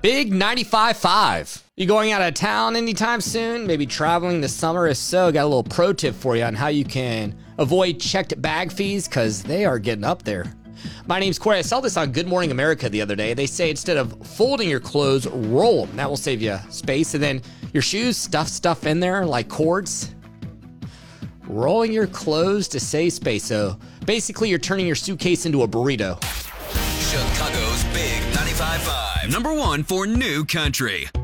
Big 95.5. You going out of town anytime soon? Maybe traveling this summer? If so, got a little pro tip for you on how you can avoid checked bag fees, because they are getting up there. My name's Corey. I saw this on Good Morning America the other day. They say instead of folding your clothes, roll them. That will save you space. And then your shoes, stuff in there like cords. Rolling your clothes to save space. So basically, you're turning your suitcase into a burrito. Chicago's Big 95.5. #1 for New Country.